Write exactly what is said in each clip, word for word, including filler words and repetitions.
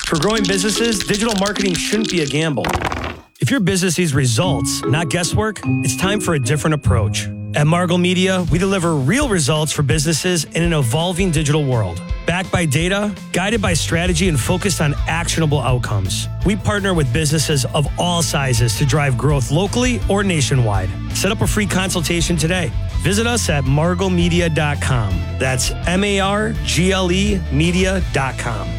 For growing businesses, digital marketing shouldn't be a gamble. If your business needs results, not guesswork, it's time for a different approach. At Margot Media, we deliver real results for businesses in an evolving digital world. Backed by data, guided by strategy, and focused on actionable outcomes. We partner with businesses of all sizes to drive growth locally or nationwide. Set up a free consultation today. Visit us at margot media dot com. That's M A R G L E media dot com.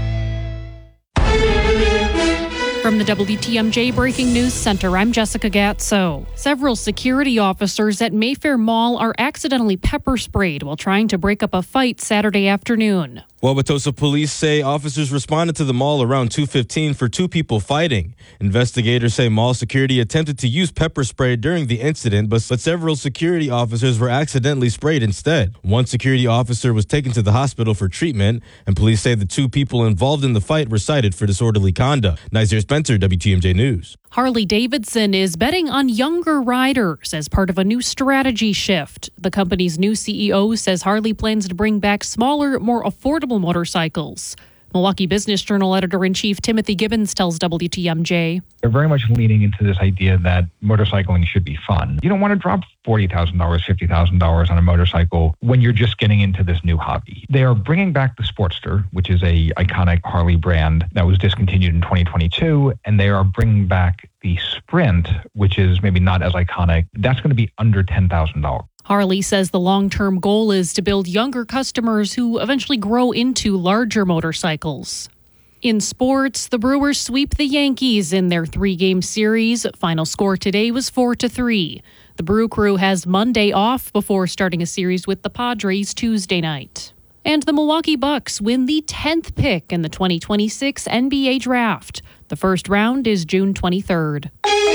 From the W T M J Breaking News Center, I'm Jessica Gatso. Several security officers at Mayfair Mall are accidentally pepper sprayed while trying to break up a fight Saturday afternoon. Wauwatosa police say officers responded to the mall around two fifteen for two people fighting. Investigators say mall security attempted to use pepper spray during the incident, but, but several security officers were accidentally sprayed instead. One security officer was taken to the hospital for treatment, and police say the two people involved in the fight were cited for disorderly conduct. Nazir Spencer, W T M J News. Harley-Davidson is betting on younger riders as part of a new strategy shift. The company's new C E O says Harley plans to bring back smaller, more affordable motorcycles. Milwaukee Business Journal editor-in-chief Timothy Gibbons tells W T M J. They're very much leaning into this idea that motorcycling should be fun. You don't want to drop forty thousand dollars, fifty thousand dollars on a motorcycle when you're just getting into this new hobby. They are bringing back the Sportster, which is a iconic Harley brand that was discontinued in twenty twenty-two, and they are bringing back the Sprint, which is maybe not as iconic. That's going to be under ten thousand dollars. Harley says the long-term goal is to build younger customers who eventually grow into larger motorcycles. In sports, the Brewers sweep the Yankees in their three-game series. Final score today was four to three. The Brew Crew has Monday off before starting a series with the Padres Tuesday night. And the Milwaukee Bucks win the tenth pick in the twenty twenty-six N B A Draft. The first round is June twenty-third.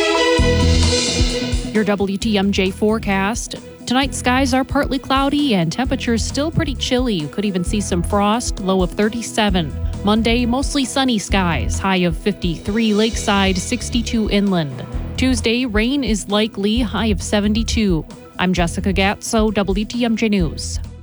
Your W T M J forecast. Tonight, skies are partly cloudy and temperatures still pretty chilly. You could even see some frost, low of thirty-seven. Monday, mostly sunny skies, high of fifty-three lakeside, sixty-two inland. Tuesday, rain is likely, high of seventy-two. I'm Jessica Gatso, W T M J News.